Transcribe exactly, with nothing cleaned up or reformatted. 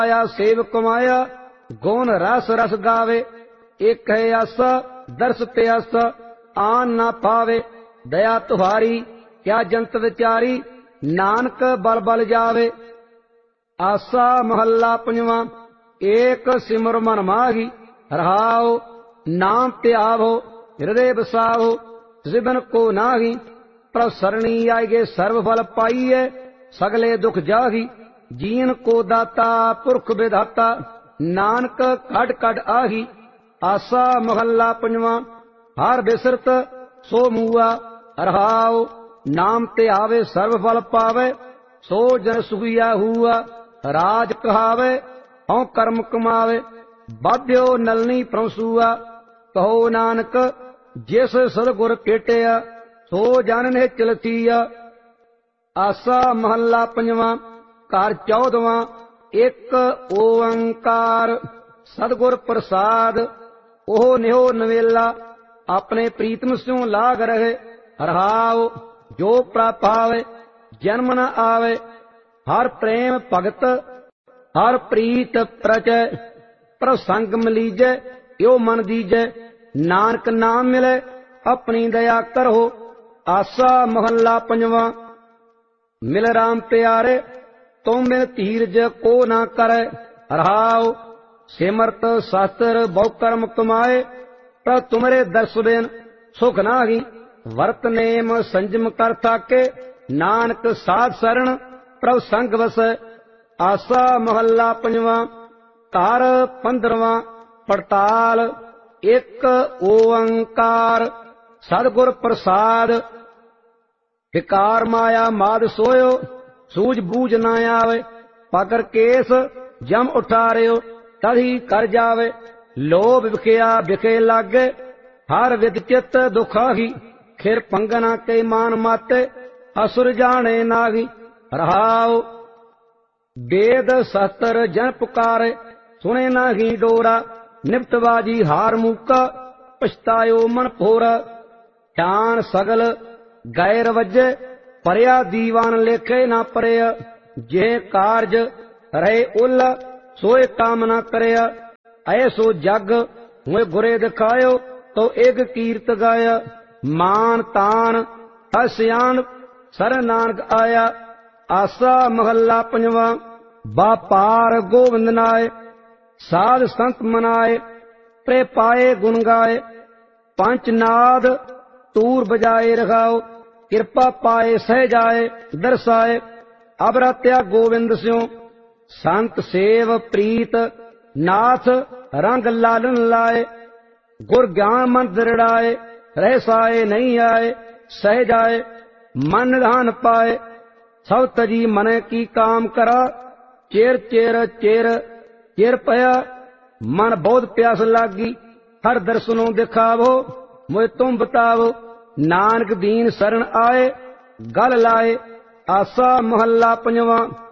आया सेवक माया गुण रस रस गावे। एक है आसा दर्श ते आसा आन ना पावे। दया तुम्हारी क्या जंत विचारी नानक बल बल जावे। आसा महला पंजवा एक सिमर मन माही रहाओ। नाम ते आवो हृदय बसाओ जिबन को नाही। प्रभ सरणी आएगे सर्व फल पाइए सगले दुख जाही। जीन को दाता पुरख विधाता नानक कट कट आही। आसा महला पंजवा हर बिसरत सो मूआ रहाओ। नाम ते आवे सर्व फल पावे सो जन सुखिया हुआ। राज कहावे हਉ कर्म कमावे बाध्यो नलनी प्रसुआ। कहो नानक जिस सदगुर केटिया सो जन ने चलतीया। आसा महला पंजवा घर चौदवा एक ओंकार सदगुर प्रसाद। ओह निहो नवेला अपने प्रीतम स्यों लाग रहे। रहाओ जो प्राप आवे जन्म न आवे। हर प्रेम भगत हर प्रीत प्रचय। प्रसंग मलीजै यो मन दीजै नानक नाम मिले अपनी दया करो। आसा महला पंजवा मिल राम प्यारे तुम बिन धीरज को ना करे। रहाओ सिमरत शास्त्र बहु कर्म कमाए पर तुमरे दर्श बिन सुख नाही। वर्त नेम संजम कर थाके नानक साध शरण प्रभ संग वस। आसा महला पंजवा घर पंद्रवा पड़ताल एक ओंकार सदगुर प्रसाद। विकार माया माद सोयो सूझ बूझ ना आवे। पकर केस जम उठारियो तही कर जावे। लोभ विखया विखे लागे हर विद चित दुखाही। खिर पंगना के मान माते असुर जाने नागी। रहाओ वेद शास्त्र जन पुकारे सुने नाही डोरा। निपटबाजी हार मूका पछतायो मन फोरा। ध्यान सगल गैर वजे परया दीवान लेखे ना परया। जे कारज रहे उल सोए काम ना करया। ऐसो जग हुए गुरे दिखायो तो एक कीर्त गाया। मान तान हस्यान सर नानक आया। आसा महला पंजवा बापार गोविंद नाय साध संत मनाए। प्रे पाए गुण गाए पंचनाद तूर बजाए। रखाओ कृपा पाए सह जाए दर्शाए। अब रत्या गोविंद स्यों संत सेव प्रीत नाथ रंग लालन लाए। गुर ज्ञान मन दृढ़ाए रह साए नहीं आए। सह जाए मन निधान पाए सब तजी मन की काम करा। चेर चेर चेर चेर पया मन बहुत प्यास लागी। हर दर्शनों दिखावो मुझे तुम बतावो। नानक दीन शरण आए गल लाए। आसा महला पंजवा